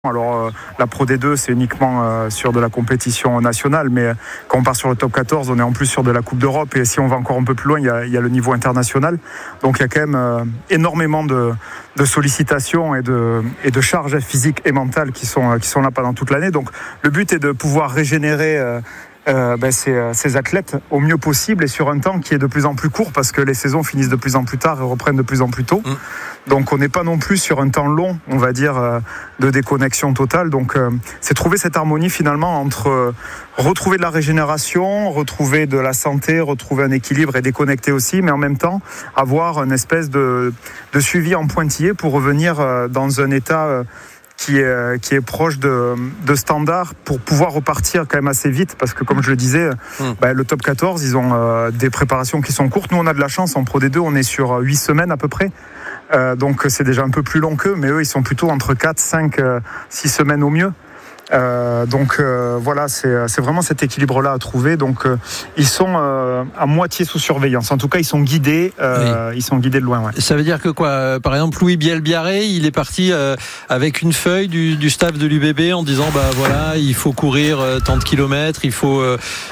Alors la Pro D2 c'est uniquement sur de la compétition nationale, mais quand on part sur le top 14 on est en plus sur de la Coupe d'Europe, et si on va encore un peu plus loin il y a le niveau international, donc il y a quand même énormément de sollicitations et de charges physiques et mentales qui sont là pendant toute l'année. Donc le but est de pouvoir régénérer ces athlètes au mieux possible et sur un temps qui est de plus en plus court, parce que les saisons finissent de plus en plus tard et reprennent de plus en plus tôt. Donc on n'est pas non plus sur un temps long, on va dire, de déconnexion totale. Donc c'est trouver cette harmonie finalement entre retrouver de la régénération, retrouver de la santé, retrouver un équilibre et déconnecter aussi, mais en même temps avoir une espèce de suivi en pointillé pour revenir dans un état qui est proche de standard pour pouvoir repartir quand même assez vite, parce que comme je le disais, le top 14 ils ont des préparations qui sont courtes. Nous on a de la chance, en Pro D2 on est sur 8 semaines à peu près, donc c'est déjà un peu plus long qu'eux, mais eux ils sont plutôt entre 4, 5, 6 semaines au mieux. Voilà, c'est vraiment cet équilibre-là à trouver. Donc ils sont à moitié sous surveillance. En tout cas, ils sont guidés. Ils sont guidés de loin. Ouais. Ça veut dire que quoi ? Par exemple, Louis Bielbiarré, il est parti avec une feuille du staff de l'UBB en disant voilà, il faut courir tant de kilomètres, il faut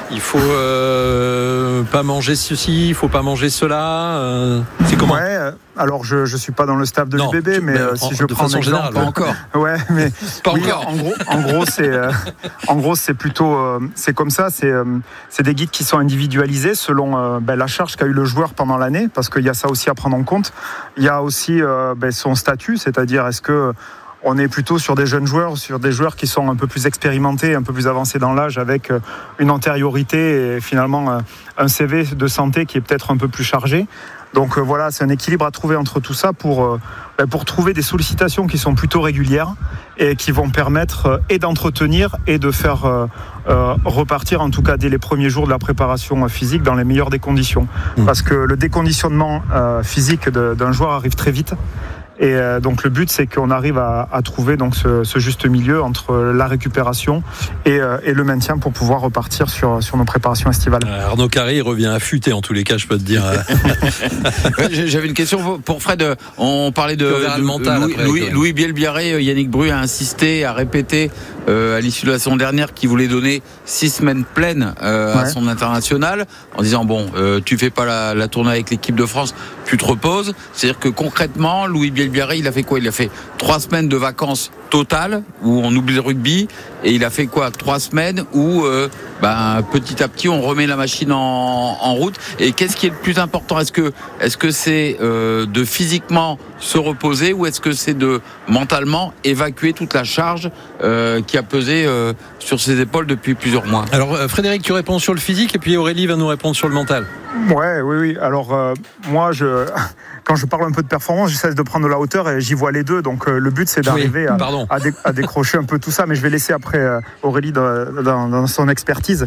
pas manger ceci, il faut pas manger cela. C'est comment ? Alors je suis pas dans le staff de l'UBB, mais si je prends un exemple, générale, pas encore. Ouais, mais pas encore. En gros, c'est plutôt c'est comme ça. C'est des guides qui sont individualisés selon la charge qu'a eu le joueur pendant l'année, parce qu'il y a ça aussi à prendre en compte. Il y a aussi son statut, c'est-à-dire est-ce que on est plutôt sur des jeunes joueurs, sur des joueurs qui sont un peu plus expérimentés, un peu plus avancés dans l'âge, avec une antériorité et finalement un CV de santé qui est peut-être un peu plus chargé. Donc voilà, c'est un équilibre à trouver entre tout ça pour trouver des sollicitations qui sont plutôt régulières et qui vont permettre et d'entretenir et de faire repartir, en tout cas dès les premiers jours de la préparation physique, dans les meilleures des conditions. Parce que le déconditionnement physique d'un joueur arrive très vite. Et donc le but c'est qu'on arrive à trouver donc ce juste milieu entre la récupération et le maintien pour pouvoir repartir sur nos préparations estivales. Arnaud Carré il revient affûté en tous les cas, je peux te dire. J'avais une question pour Fred. On parlait de Louis Bielbiarré. Yannick Bru a insisté, a répété à l'issue de la saison dernière qu'il voulait donner 6 semaines pleines à son international, en disant tu fais pas la tournée avec l'équipe de France, tu te reposes. C'est-à-dire que concrètement, Louis Bielbiarré, il a fait quoi ? Il a fait 3 semaines de vacances totales où on oublie le rugby, et il a fait quoi ? 3 semaines où petit à petit on remet la machine en route. Et qu'est-ce qui est le plus important ? Est-ce que c'est de physiquement se reposer, ou est-ce que c'est de mentalement évacuer toute la charge qui a pesé sur ses épaules depuis plusieurs mois ? Alors Frédéric, tu réponds sur le physique et puis Aurélie va nous répondre sur le mental. Oui. Alors moi, quand je parle un peu de performance, j'essaie de prendre de la hauteur et j'y vois les deux. Donc le but c'est d'arriver à décrocher un peu tout ça, mais je vais laisser après Aurélie dans son expertise.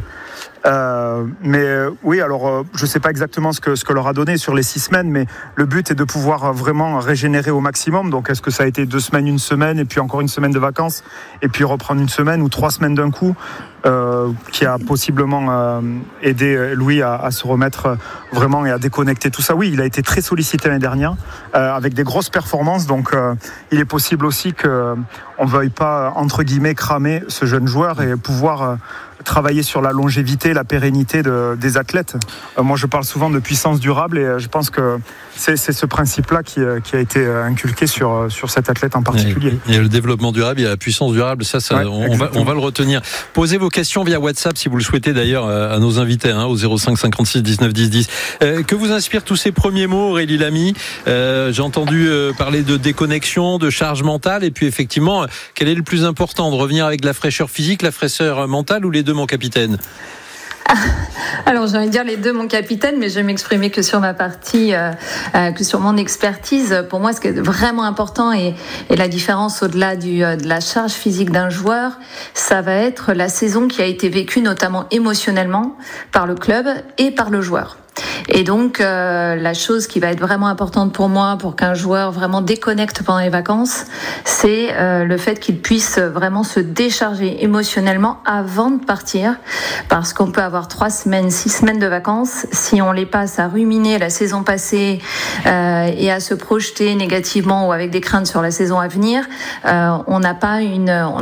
Je sais pas exactement ce que leur a donné sur les 6 semaines, mais le but est de pouvoir vraiment régénérer au maximum. Donc est-ce que ça a été 2 semaines, 1 semaine, et puis encore 1 semaine de vacances, et puis reprendre 1 semaine ou 3 semaines d'un coup, qui a possiblement aidé Louis à se remettre vraiment et à déconnecter tout ça. Oui, il a été très sollicité l'année dernière avec des grosses performances, donc il est possible aussi qu'on veuille pas entre guillemets cramer ce jeune joueur et pouvoir travailler sur la longévité, la pérennité des athlètes. Moi, je parle souvent de puissance durable, et je pense que c'est ce principe-là qui a été inculqué sur cet athlète en particulier. Il y a le développement durable, il y a la puissance durable, on va le retenir. Posez vos questions via WhatsApp si vous le souhaitez d'ailleurs à nos invités, au 05 56 19 10 10. Que vous inspirent tous ces premiers mots, Aurélie Lamy ? J'ai entendu parler de déconnexion, de charge mentale, et puis effectivement, quel est le plus important, de revenir avec de la fraîcheur physique, la fraîcheur mentale, ou les deux, mon capitaine ? Alors j'ai envie de dire les deux, mon capitaine, mais je vais m'exprimer que sur ma partie, que sur mon expertise. Pour moi, ce qui est vraiment important et la différence au-delà de la charge physique d'un joueur, ça va être la saison qui a été vécue notamment émotionnellement par le club et par le joueur. Et donc la chose qui va être vraiment importante pour moi, pour qu'un joueur vraiment déconnecte pendant les vacances, c'est le fait qu'il puisse vraiment se décharger émotionnellement avant de partir, parce qu'on peut avoir 3 semaines prennent 6 semaines de vacances, si on les passe à ruminer la saison passée et à se projeter négativement ou avec des craintes sur la saison à venir, on n'a pas